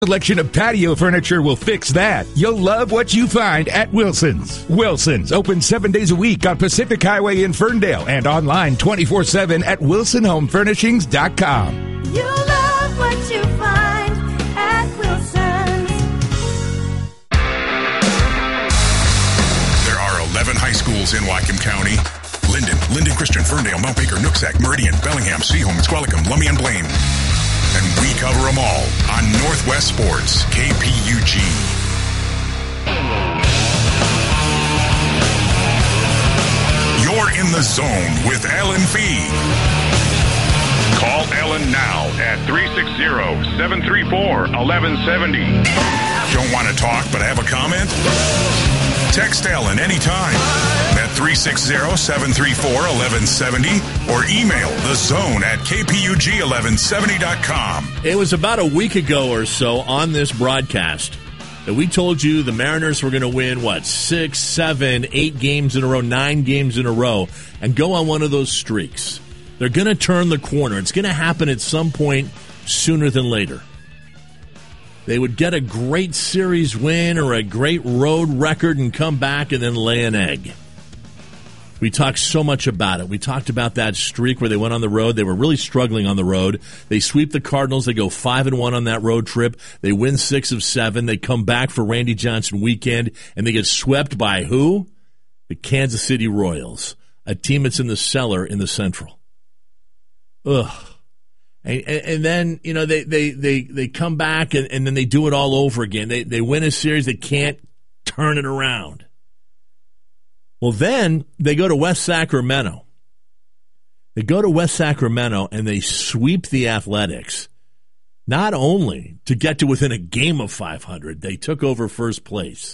Selection of patio furniture will fix that. You'll love what you find at Wilson's. Wilson's, open 7 days a week on Pacific Highway in Ferndale and online 24/7 at wilsonhomefurnishings.com. You'll love what you find at Wilson's. There are 11 high schools in Whatcom County. Linden Christian, Ferndale, Mount Baker, Nooksack, Meridian, Bellingham, Seaholm, Squalicum, Lummi, and Blaine. And we cover them all on Northwest Sports, KPUG. You're in the zone with Alan Fee. Call Ellen now at 360-734-1170. Don't want to talk but have a comment? Text Ellen anytime at 360-734-1170 or email thezone@kpug1170.com. It was about a week ago or so on this broadcast that we told you the Mariners were going to win, 6, 7, 8 games in a row, 9 games in a row, and go on one of those streaks. They're going to turn the corner. It's going to happen at some point sooner than later. They would get a great series win or a great road record and come back and then lay an egg. We talked so much about it. We talked about that streak where they went on the road. They were really struggling on the road. They sweep the Cardinals. They go 5-1 on that road trip. They win 6 of 7. They come back for Randy Johnson weekend, and they get swept by who? The Kansas City Royals, a team that's in the cellar in the Central. Ugh. And then, they come back and then they do it all over again. They win a series. They can't turn it around. Well, then they go to West Sacramento. They go to West Sacramento and they sweep the Athletics. Not only to get to within a game of 500, they took over first place.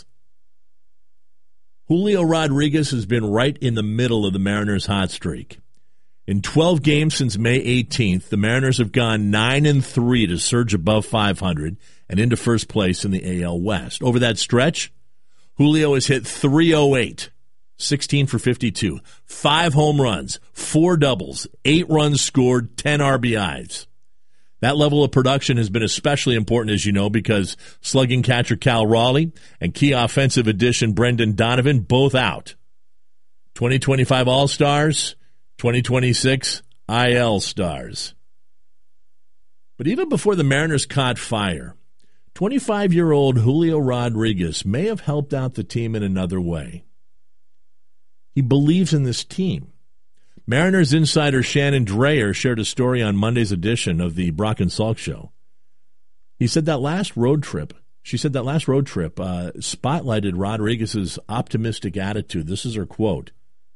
Julio Rodriguez has been right in the middle of the Mariners' hot streak. In 12 games since May 18th, the Mariners have gone 9-3 to surge above 500 and into first place in the AL West. Over that stretch, Julio has hit .308, 16 for 52, 5 home runs, 4 doubles, 8 runs scored, 10 RBIs. That level of production has been especially important, as you know, because slugging catcher Cal Raleigh and key offensive addition Brendan Donovan both out. 2025 All-Stars, 2026 IL stars. But even before the Mariners caught fire, 25-year-old Julio Rodriguez may have helped out the team in another way. He believes in this team. Mariners insider Shannon Dreyer shared a story on Monday's edition of the Brock and Salk Show. She said that last road trip spotlighted Rodriguez's optimistic attitude. This is her quote.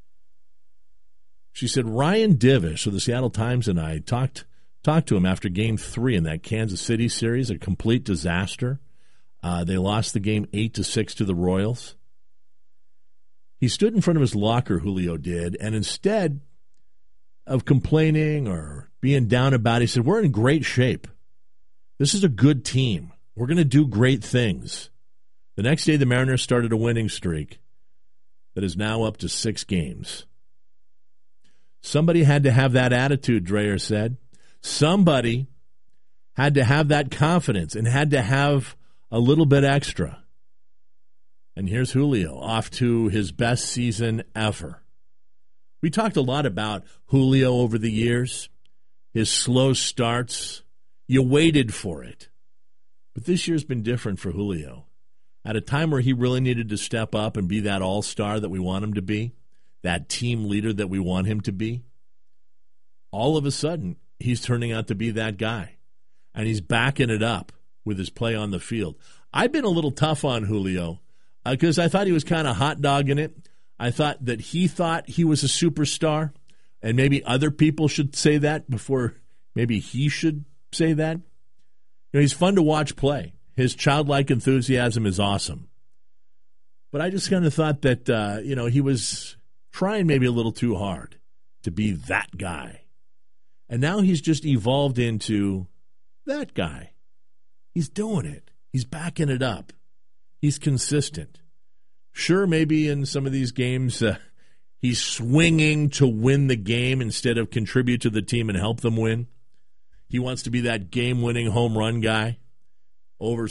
She said, Ryan Divish of the Seattle Times and I talked to him after Game 3 in that Kansas City series, a complete disaster. They lost the game 8-6 to the Royals. He stood in front of his locker, Julio did, and instead of complaining or being down about it, he said, we're in great shape. This is a good team. We're going to do great things. The next day, the Mariners started a winning streak that is now up to 6 games. Somebody had to have that attitude, Dreyer said. Somebody had to have that confidence and had to have a little bit extra. And here's Julio, off to his best season ever. We talked a lot about Julio over the years, his slow starts. You waited for it. But this year's been different for Julio. At a time where he really needed to step up and be that all-star that we want him to be, that team leader that we want him to be, all of a sudden, he's turning out to be that guy. And he's backing it up with his play on the field. I've been a little tough on Julio because I thought he was kind of hot dogging it. I thought that he thought he was a superstar, and maybe other people should say that before maybe he should say that. He's fun to watch play. His childlike enthusiasm is awesome. But I just kind of thought that, he was trying maybe a little too hard to be that guy. And now he's just evolved into that guy. He's doing it. He's backing it up. He's consistent. Sure, maybe in some of these games he's swinging to win the game instead of contribute to the team and help them win. He wants to be that game-winning home run guy. over